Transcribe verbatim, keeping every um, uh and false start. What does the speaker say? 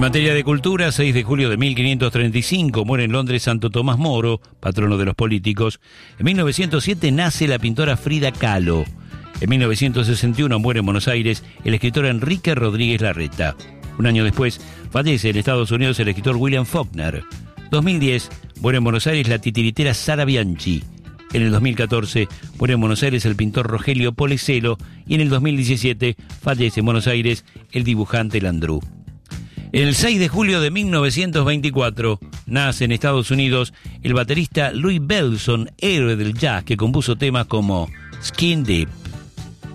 En materia de cultura, seis de julio de mil quinientos treinta y cinco muere en Londres Santo Tomás Moro, patrono de los políticos. En mil novecientos siete nace la pintora Frida Kahlo. En mil novecientos sesenta y uno muere en Buenos Aires el escritor Enrique Rodríguez Larreta. Un año después fallece en Estados Unidos el escritor William Faulkner. dos mil diez muere en Buenos Aires la titiritera Sara Bianchi. En el dos mil catorce muere en Buenos Aires el pintor Rogelio Polecelo y en el dos mil diecisiete fallece en Buenos Aires el dibujante Landru. El seis de julio de mil novecientos veinticuatro nace en Estados Unidos el baterista Louis Bellson, héroe del jazz que compuso temas como Skin Deep.